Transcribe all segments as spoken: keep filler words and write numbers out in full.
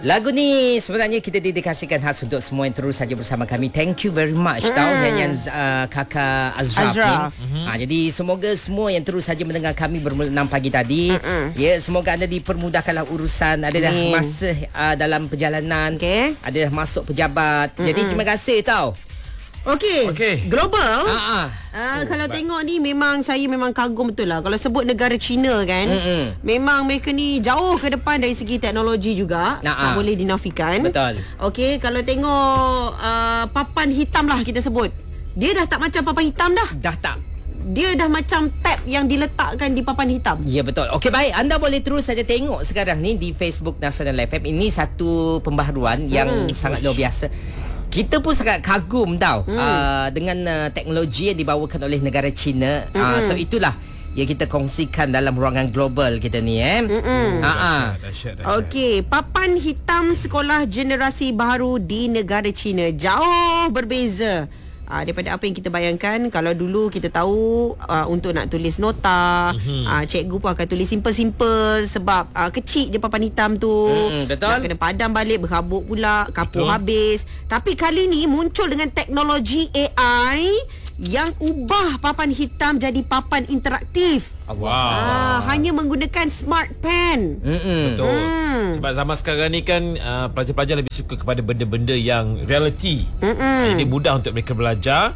Lagu ni sebenarnya kita dedikasikan khas untuk semua yang terus saja bersama kami. Thank you very much mm. tau nyanyian uh, kakak Azraf, Azraf. ni. Mm-hmm. Ha, jadi semoga semua yang terus saja mendengar kami bermula enam pagi tadi. Mm-mm. Ya, semoga anda dipermudahkanlah urusan. Ada dah masa uh, dalam perjalanan. Okay. Ada dah masuk pejabat. Mm-mm. Jadi terima kasih tau. Okey, okay. Global. Ah, ah. Uh, kalau baik. Tengok ni memang saya memang kagum betul lah. Kalau sebut negara China kan, mm-mm. memang mereka ni jauh ke depan dari segi teknologi juga. Nah, tak ah. boleh dinafikan. Betul. Okey, kalau tengok uh, papan hitam lah kita sebut. Dia dah tak macam papan hitam dah. Dah tak. Dia dah macam tab yang diletakkan di papan hitam. Ya, betul. Okey, baik. Anda boleh terus saja tengok sekarang ni di Facebook Nasional F M. Ini satu pembaharuan yang hmm. sangat luar biasa. Kita pun sangat kagum tau hmm. uh, dengan uh, teknologi yang dibawakan oleh negara China. Hmm. Uh, so itulah yang kita kongsikan dalam ruangan global kita ni eh. Hmm. Uh-uh. Okey, papan hitam sekolah generasi baru di negara China jauh berbeza Uh, daripada apa yang kita bayangkan. Kalau dulu kita tahu uh, untuk nak tulis nota, mm-hmm. uh, cikgu pun akan tulis simple-simple sebab uh, kecil je papan hitam tu. Mm-hmm, betul. Nak kena padam balik, berhabuk pula, kapur betul. Habis. Tapi kali ni muncul dengan teknologi A I yang ubah papan hitam jadi papan interaktif. Wow. Ah, hanya menggunakan smart pen. Mm-mm. Betul. Mm. Sebab zaman sekarang ni kan uh, pelajar-pelajar lebih suka kepada benda-benda yang reality. Uh, jadi mudah untuk mereka belajar.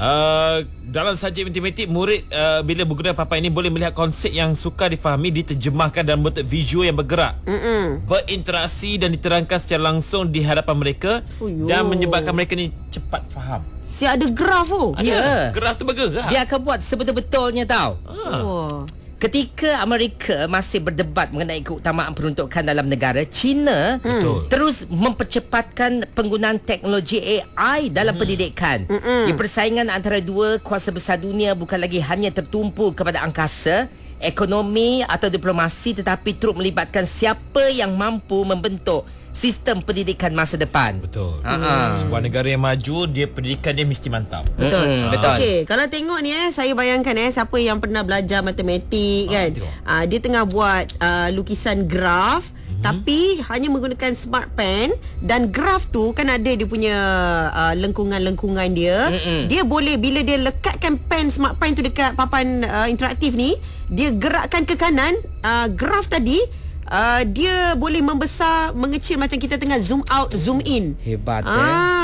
Uh, dalam subjek matematik, murid uh, bila menggunakan papan ini boleh melihat konsep yang sukar difahami diterjemahkan dalam bentuk visual yang bergerak, Mm-mm. berinteraksi dan diterangkan secara langsung di hadapan mereka. Fuyo. Dan menyebabkan mereka ni cepat faham. Si ada graf tu. Ya, yeah. Graf tu bergerak. Dia akan buat sebetul-betulnya tau. Ah. Oh. Ketika Amerika masih berdebat mengenai keutamaan peruntukan dalam negara, China hmm. terus mempercepatkan penggunaan teknologi A I dalam hmm. pendidikan. Hmm. Di persaingan antara dua kuasa besar dunia bukan lagi hanya tertumpu kepada angkasa, ekonomi atau diplomasi, tetapi turut melibatkan siapa yang mampu membentuk sistem pendidikan masa depan. Betul. Ha-ha. Sebuah negara yang maju, dia pendidikan dia mesti mantap. Betul. Mm-hmm. Betul. Okey, kalau tengok ni eh, saya bayangkan eh siapa yang pernah belajar matematik ha, kan. Ah, dia tengah buat uh, lukisan graf, mm-hmm. tapi hanya menggunakan smart pen, dan graf tu kan ada dia punya uh, lengkungan-lengkungan dia. Mm-hmm. Dia boleh bila dia lekatkan pen smart pen tu dekat papan uh, interaktif ni, dia gerakkan ke kanan, uh, graf tadi Uh, dia boleh membesar, mengecil macam kita tengah zoom out, zoom in. Hebat eh.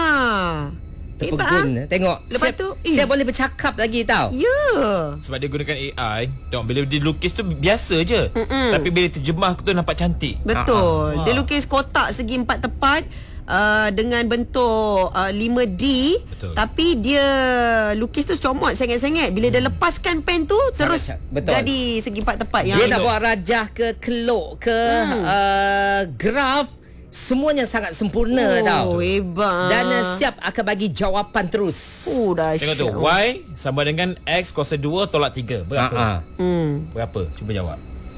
Ah. Terpegun. Tengok. Lepas siap, tu eh. saya boleh bercakap lagi tau. Ya. Yeah. Sebab dia gunakan A I. Tengok bila dia lukis tu biasa je. Mm-mm. Tapi bila terjemah tu nampak cantik. Betul. Ha-ha. Dia lukis kotak segi empat tepat. Uh, dengan bentuk uh, lima D. Betul. Tapi dia lukis tu comot sengit-sengit. Bila hmm. dia lepaskan pen tu terus jadi segi empat tepat. Yang dia nak buat rajah ke kelok ke hmm. uh, graf, semuanya sangat sempurna oh, tau. Hebat. Dan uh, siap akan bagi jawapan terus. Oh, tengok tu, Y sama dengan X kuasa dua tolak tiga. Berapa? Uh-huh. Hmm. Berapa? Cuba jawab.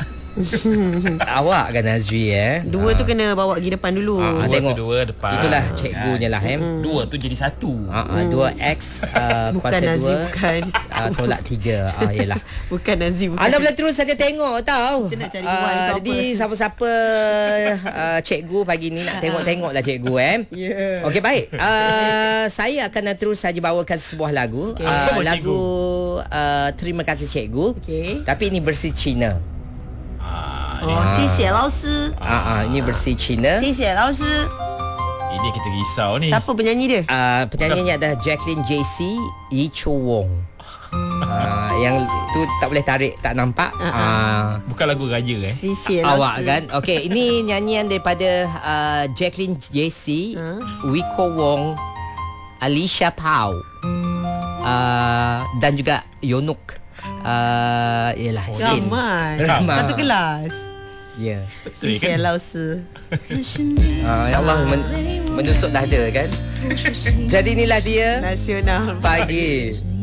Awak kan Nazri eh. Dua ha. tu kena bawa pergi depan dulu. ha, Dua tengok. tu dua depan. Itulah cikgunya lah eh. Hmm. Dua tu jadi satu. ha, ha, Dua X uh, kuasa Nazri, dua bukan. uh, tolak tiga. ah, Yelah. Bukan Nazri, bukan. Anda boleh terus saja tengok tau. Kita nak cari uh, uh, Jadi siapa-siapa uh, cikgu pagi ni nak tengok-tengok lah cikgu eh. Yeah. Okey, baik. uh, Saya akan terus saja bawakan sebuah lagu. okay. uh, Lagu uh, Terima Kasih Cikgu, okay. Tapi ini versi Cina. Oh, xie lao sư. Ah, ah, ini versi Cina. Xie lao sư. Ini kita risau ni. Siapa penyanyi dia? Uh, penyanyinya adalah Jacqueline J C Yi Cho Wong. uh, Yang tu tak boleh tarik, tak nampak. uh-uh. uh, Bukan lagu raja eh. Xie lao sư. Awak kan. Okey, ini nyanyian daripada uh, Jacqueline J C, uh? Wiko Wong, Alicia Pau, uh, dan juga Yonuk. Uh, Yelah, oh, ramai. Ramai. Satu kelas. Ya. Yeah. Xie lao sư. uh, Ya Allah, men- menusuk dada kan. Jadi inilah dia Nasional Pagi.